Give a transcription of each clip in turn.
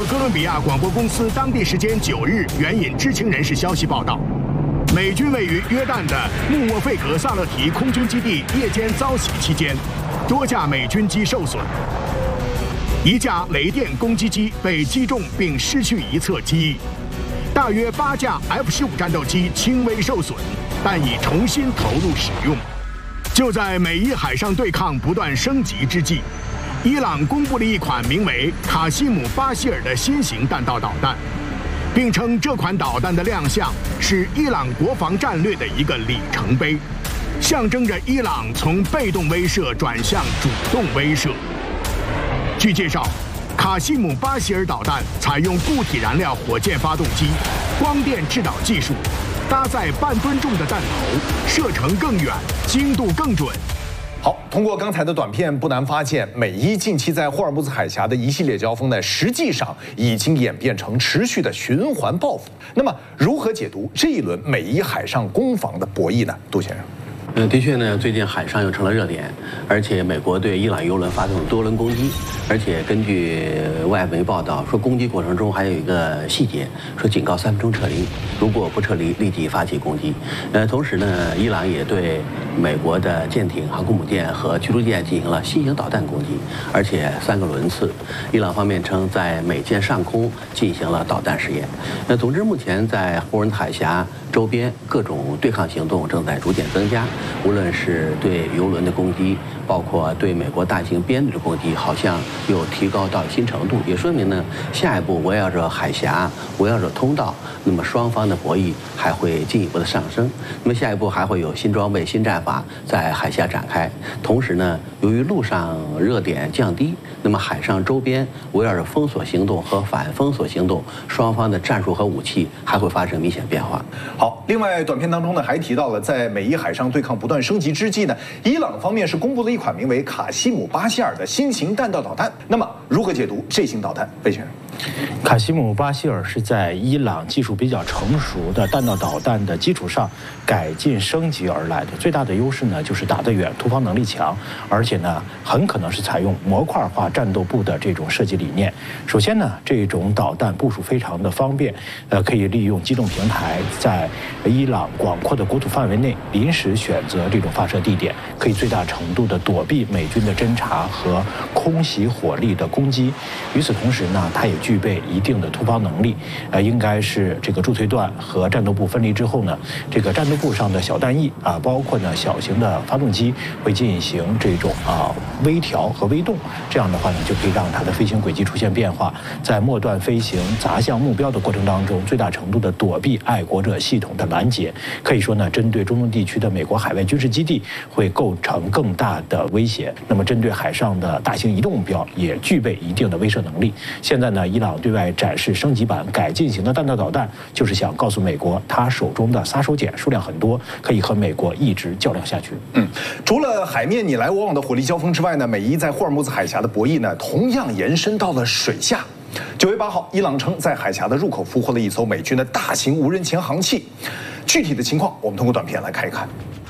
哥伦比亚广播公司当地时间9日援引知情人士消息报道，美军位于约旦的穆莫费格萨勒提空军基地夜间遭袭期间，多架美军机受损，一架雷电攻击机被击中并失去一侧机翼，大约8架 F-15战斗机轻微受损，但已重新投入使用。就在美伊海上对抗不断升级之际，伊朗公布了一款名为卡西姆巴希尔的新型弹道导弹，并称这款导弹的亮相是伊朗国防战略的一个里程碑，象征着伊朗从被动威慑转向主动威慑。据介绍，卡西姆巴希尔导弹采用固体燃料火箭发动机、光电制导技术，搭载半吨重的弹头，射程更远，精度更准。 好，通过刚才的短片，不难发现，美伊近期在霍尔木兹海峡的一系列交锋呢，实际上已经演变成持续的循环报复。那么，如何解读这一轮美伊海上攻防的博弈呢？杜先生。 的确呢，最近海上又成了热点，而且美国对伊朗油轮发动多轮攻击，而且根据外媒报道说，攻击过程中还有一个细节，说警告3分钟撤离，如果不撤离，立即发起攻击。同时呢，伊朗也对美国的舰艇、航空母舰和驱逐舰进行了新型导弹攻击，而且3个轮次。伊朗方面称在美舰上空进行了导弹试验。总之，目前在霍尔木兹海峡周边各种对抗行动正在逐渐增加。无论是对油轮的攻击，包括对美国大型编队的攻击，好像又提高到新程度，也说明呢，下一步围绕着海峡、围绕着通道，那么双方的博弈还会进一步的上升。那么下一步还会有新装备、新战法在海峡展开。同时呢，由于陆上热点降低，那么海上周边围绕着封锁行动和反封锁行动，双方的战术和武器还会发生明显变化。 好，另外短片当中呢还提到了，在美伊海上对抗不断升级之际呢，伊朗方面是公布了一款名为卡西姆巴希尔的新型弹道导弹。那么如何解读这型导弹？魏先生。 卡西姆巴希尔是在伊朗技术比较成熟的弹道导弹的基础上改进升级而来的。最大的优势呢，就是打得远，突防能力强，而且呢，很可能是采用模块化战斗部的这种设计理念。首先呢，这种导弹部署非常的方便，可以利用机动平台在伊朗广阔的国土范围内临时选择这种发射地点，可以最大程度的躲避美军的侦察和空袭火力的攻击。与此同时呢，它也具备一定的突防能力，应该是这个助推段和战斗部分离之后呢，这个战斗部上的小弹翼包括呢小型的发动机会进行这种微调和微动，这样的话呢就可以让它的飞行轨迹出现变化，在末段飞行砸向目标的过程当中，最大程度的躲避爱国者系统的拦截。可以说呢，针对中东地区的美国海外军事基地会构成更大的威胁。那么针对海上的大型移动目标也具备一定的威慑能力。现在呢，伊朗对外展示升级版改进型的弹道导弹，就是想告诉美国，他手中的杀手锏数量很多，可以和美国一直较量下去。 除了海面你来我往的火力交锋之外呢，美伊在霍尔木兹海峡的博弈呢，同样延伸到了水下。9月8号，伊朗称在海峡的入口俘获了一艘美军的大型无人潜航器。具体的情况，我们通过短片来看一看。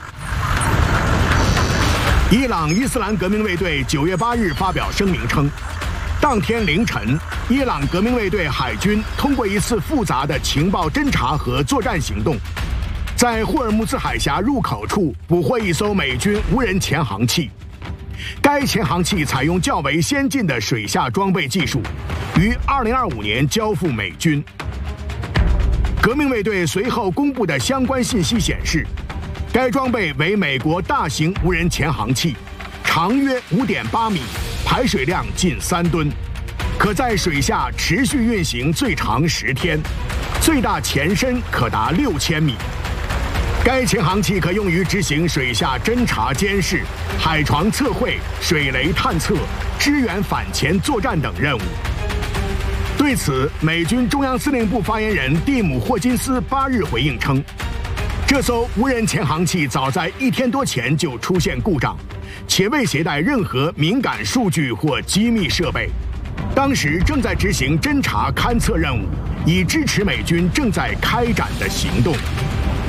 伊朗伊斯兰革命卫队9月8日发表声明称，当天凌晨，伊朗革命卫队海军通过一次复杂的情报侦察和作战行动，在霍尔木兹海峡入口处捕获一艘美军无人潜航器。该潜航器采用较为先进的水下装备技术，于2025年交付美军。革命卫队随后公布的相关信息显示，该装备为美国大型无人潜航器，长约5.8米，排水量近3吨，可在水下持续运行最长10天，最大潜深可达6000米。该潜航器可用于执行水下侦察监视、海床测绘、水雷探测、支援反潜作战等任务。对此，美军中央司令部发言人蒂姆·霍金斯8日回应称，这艘无人潜航器早在1天多前就出现故障，且未携带任何敏感数据或机密设备，当时正在执行侦察勘测任务，以支持美军正在开展的行动。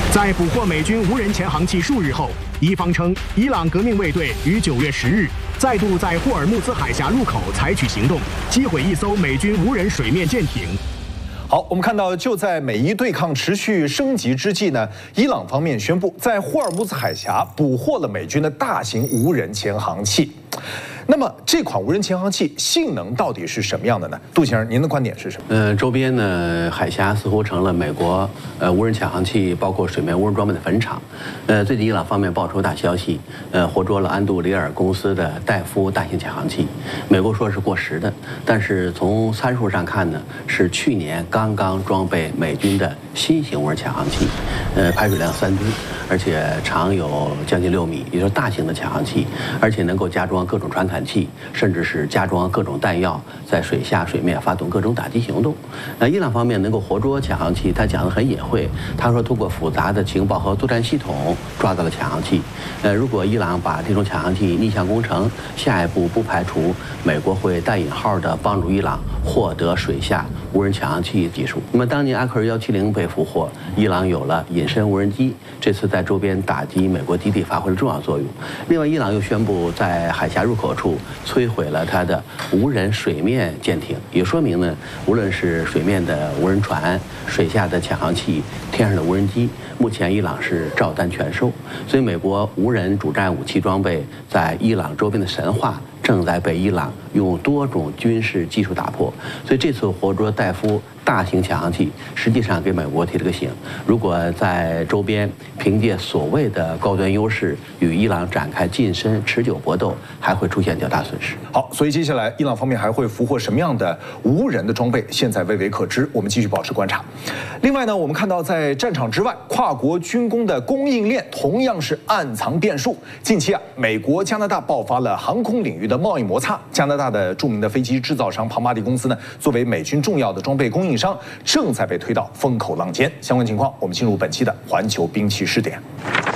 在捕获美军无人潜航器数日后，伊方称伊朗革命卫队于9月10日再度在霍尔木兹海峡入口采取行动，击毁一艘美军无人水面舰艇。 好，我们看到，就在美伊对抗持续升级之际呢，伊朗方面宣布在霍尔木兹海峡捕获了美军的大型无人潜航器。那么这款无人潜航器性能到底是什么样的呢？杜先生，您的观点是什么？ 周边呢海峡似乎成了美国无人潜航器包括水面无人装备的坟场。最近伊朗方面爆出大消息，活捉了安杜里尔公司的戴夫大型潜航器，美国说是过时的，但是从参数上看呢，是去年刚刚装备美军的新型无人潜航器，排水量3吨，而且长有将近6米，也就是大型的潜航器，而且能够加装各种传感器，甚至是加装各种弹药，在水下、水面发动各种打击行动。伊朗方面能够活捉潜航器，他讲得很隐晦，他说通过复杂的情报和作战系统抓到了潜航器。如果伊朗把这种潜航器逆向工程，下一步不排除美国会带引号的帮助伊朗获得水下无人潜航器技术。那么当年阿克尔170被俘获，伊朗有了隐身无人机，这次在周边打击美国基地发挥了重要作用。另外，伊朗又宣布在海峡入口处摧毁了它的无人水面舰艇，也说明呢，无论是水面的无人船、水下的潜航器、天上的无人机，目前伊朗是照单全收。所以，美国无人主战武器装备在伊朗周边的神话正在被伊朗用多种军事技术打破。所以，这次活捉戴夫大型潜航器，实际上给美国提了个醒：如果在周边凭借所谓的高端优势与伊朗展开近身持久搏斗，还会出现较大损失。 好，所以接下来伊朗方面还会俘获什么样的无人的装备，现在未为可知，我们继续保持观察。另外呢，我们看到在战场之外，跨国军工的供应链同样是暗藏变数。近期美国、加拿大爆发了航空领域的贸易摩擦。加拿大的著名的飞机制造商庞巴迪公司呢，作为美军重要的装备供应商，正在被推到风口浪尖。相关情况，我们进入本期的环球兵器视点。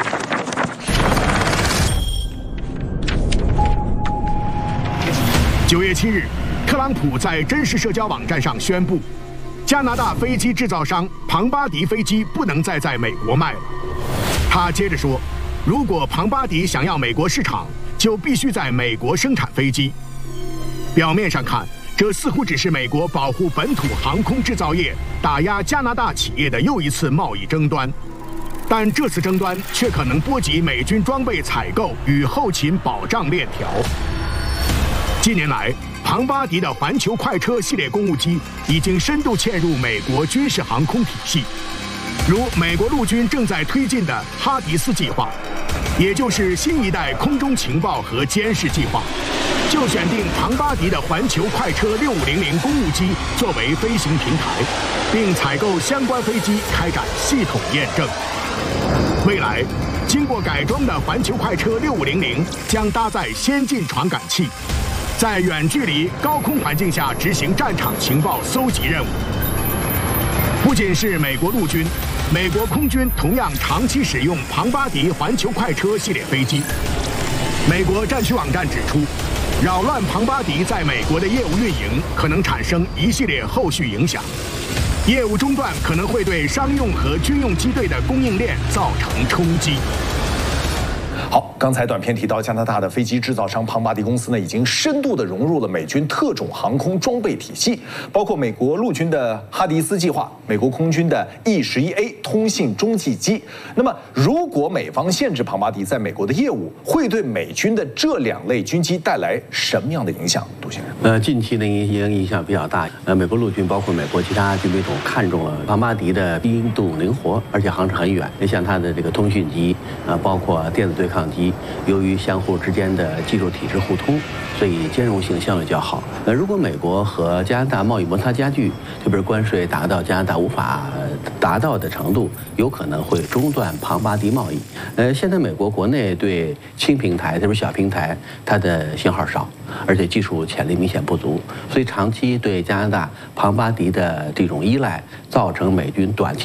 9月7日，特朗普在真实社交网站上宣布，加拿大飞机制造商庞巴迪飞机不能再在美国卖了。他接着说，如果庞巴迪想要美国市场，就必须在美国生产飞机。表面上看，这似乎只是美国保护本土航空制造业、打压加拿大企业的又一次贸易争端，但这次争端却可能波及美军装备采购与后勤保障链条。近年来，庞巴迪的环球快车系列公务机已经深度嵌入美国军事航空体系，如美国陆军正在推进的哈迪斯计划，也就是新一代空中情报和监视计划，就选定庞巴迪的环球快车6500公务机作为飞行平台，并采购相关飞机开展系统验证。未来，经过改装的环球快车6500将搭载先进传感器，在远距离高空环境下执行战场情报搜集任务。不仅是美国陆军，美国空军同样长期使用庞巴迪环球快车系列飞机。美国战区网站指出，扰乱庞巴迪在美国的业务运营可能产生一系列后续影响，业务中断可能会对商用和军用机队的供应链造成冲击。 好，刚才短片提到，加拿大的飞机制造商庞巴迪公司呢，已经深度的融入了美军特种航空装备体系，包括美国陆军的哈迪斯计划、美国空军的 E-11A 通信中继机。那么，如果美方限制庞巴迪在美国的业务，会对美军的这2类军机带来什么样的影响？杜先生， 近期的影响比较大。美国陆军包括美国其他军备种看中了庞巴迪的机动灵活，而且航程很远。像它的这个通讯机包括电子对抗机，由于相互之间的技术体制互通，所以兼容性相对较好。如果美国和加拿大贸易摩擦加剧，特别是关税达到加拿大无法达到的程度，有可能会中断庞巴迪贸易。现在美国国内对轻平台，特别是小平台，它的型号少，而且技术潜力明显不足，所以长期对加拿大庞巴迪的这种依赖，造成美军短期内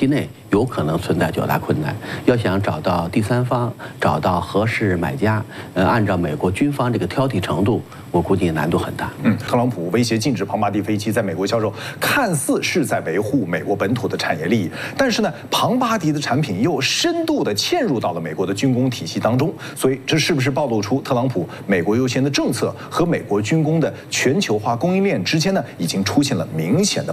有可能存在较大困难。要想找到第三方，找到合适买家，按照美国军方这个挑剔程度，我估计难度很大。 特朗普威胁禁止庞巴迪飞机在美国销售，看似是在维护美国本土的产业利益，但是呢，庞巴迪的产品又深度的嵌入到了美国的军工体系当中，所以这是不是暴露出特朗普美国优先的政策和美国军工的全球化供应链之间呢，已经出现了明显的